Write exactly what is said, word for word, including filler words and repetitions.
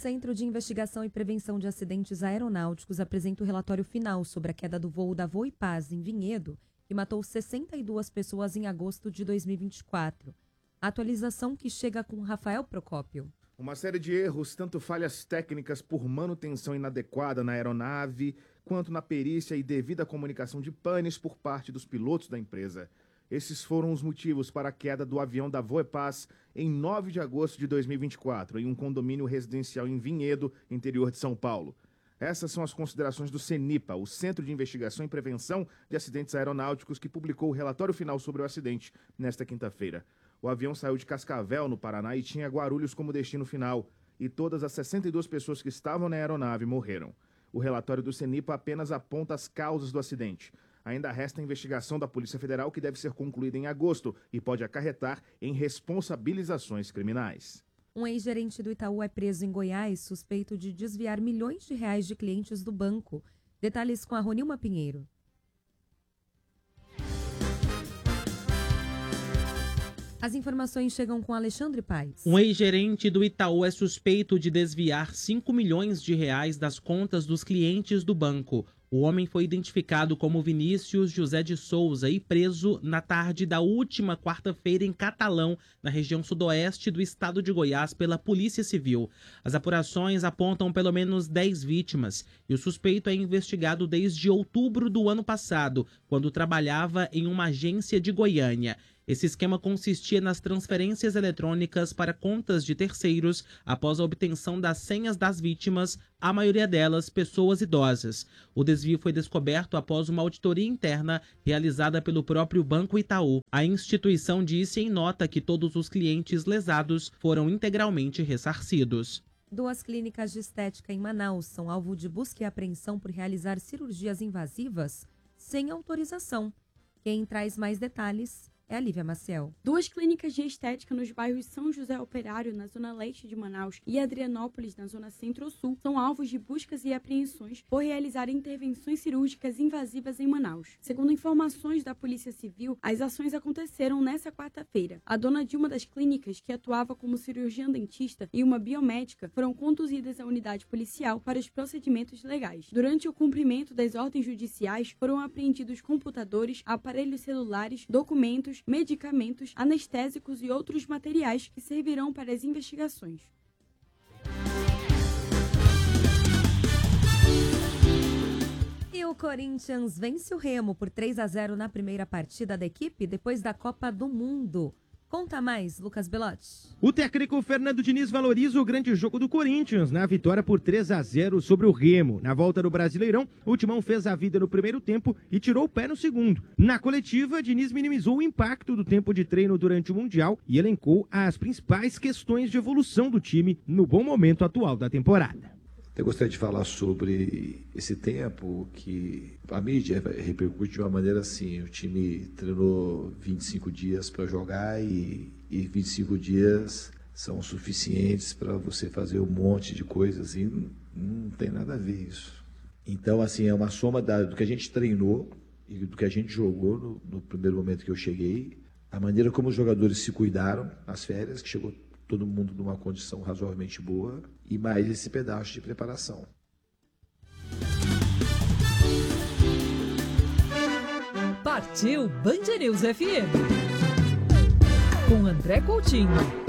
Centro de Investigação e Prevenção de Acidentes Aeronáuticos apresenta o relatório final sobre a queda do voo da Voipaz, em Vinhedo, que matou sessenta e duas pessoas em agosto de dois mil e vinte e quatro. A atualização que chega com Rafael Procópio. Uma série de erros, tanto falhas técnicas por manutenção inadequada na aeronave, quanto na perícia e devida comunicação de panes por parte dos pilotos da empresa. Esses foram os motivos para a queda do avião da Voipaz em nove de agosto de dois mil e vinte e quatro, em um condomínio residencial em Vinhedo, interior de São Paulo. Essas são as considerações do CENIPA, o Centro de Investigação e Prevenção de Acidentes Aeronáuticos, que publicou o relatório final sobre o acidente nesta quinta-feira. O avião saiu de Cascavel, no Paraná, e tinha Guarulhos como destino final, e todas as sessenta e duas pessoas que estavam na aeronave morreram. O relatório do CENIPA apenas aponta as causas do acidente. Ainda resta a investigação da Polícia Federal, que deve ser concluída em agosto e pode acarretar em responsabilizações criminais. Um ex-gerente do Itaú é preso em Goiás, suspeito de desviar milhões de reais de clientes do banco. Detalhes com a Ronilma Pinheiro. As informações chegam com Alexandre Paes. Um ex-gerente do Itaú é suspeito de desviar cinco milhões de reais das contas dos clientes do banco. O homem foi identificado como Vinícius José de Souza e preso na tarde da última quarta-feira em Catalão, na região sudoeste do estado de Goiás, pela Polícia Civil. As apurações apontam pelo menos dez vítimas e o suspeito é investigado desde outubro do ano passado, quando trabalhava em uma agência de Goiânia. Esse esquema consistia nas transferências eletrônicas para contas de terceiros após a obtenção das senhas das vítimas, a maioria delas pessoas idosas. O desvio foi descoberto após uma auditoria interna realizada pelo próprio Banco Itaú. A instituição disse em nota que todos os clientes lesados foram integralmente ressarcidos. Duas clínicas de estética em Manaus são alvo de busca e apreensão por realizar cirurgias invasivas sem autorização. Quem traz mais detalhes é a Lívia Maciel. Duas clínicas de estética nos bairros São José Operário, na zona leste de Manaus, e Adrianópolis, na zona centro-sul, são alvos de buscas e apreensões por realizar intervenções cirúrgicas invasivas em Manaus. Segundo informações da Polícia Civil, as ações aconteceram nesta quarta-feira. A dona de uma das clínicas, que atuava como cirurgiã dentista, e uma biomédica foram conduzidas à unidade policial para os procedimentos legais. Durante o cumprimento das ordens judiciais, foram apreendidos computadores, aparelhos celulares, documentos, medicamentos, anestésicos e outros materiais que servirão para as investigações. E o Corinthians vence o Remo por três a zero na primeira partida da equipe depois da Copa do Mundo. Conta mais, Lucas Belotti. O técnico Fernando Diniz valoriza o grande jogo do Corinthians na vitória por três a zero sobre o Remo. Na volta do Brasileirão, o Timão fez a vida no primeiro tempo e tirou o pé no segundo. Na coletiva, Diniz minimizou o impacto do tempo de treino durante o Mundial e elencou as principais questões de evolução do time no bom momento atual da temporada. Eu gostaria de falar sobre esse tempo que a mídia repercute de uma maneira assim: o time treinou vinte e cinco dias para jogar e, e vinte e cinco dias são suficientes para você fazer um monte de coisas, e não, não tem nada a ver isso. Então, assim, é uma soma da, do que a gente treinou e do que a gente jogou no, no primeiro momento que eu cheguei, a maneira como os jogadores se cuidaram nas férias, que chegou todo mundo numa condição razoavelmente boa, e mais esse pedaço de preparação. Partiu Band News F M com André Coutinho.